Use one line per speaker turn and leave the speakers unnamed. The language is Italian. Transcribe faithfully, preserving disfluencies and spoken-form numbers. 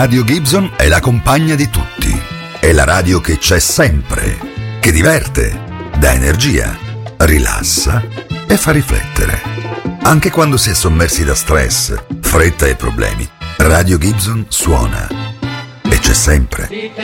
Radio Gibson è la compagna di tutti. È la radio che c'è sempre, che diverte, dà energia, rilassa e fa riflettere. Anche quando si è sommersi da stress, fretta e problemi, Radio Gibson suona e c'è sempre.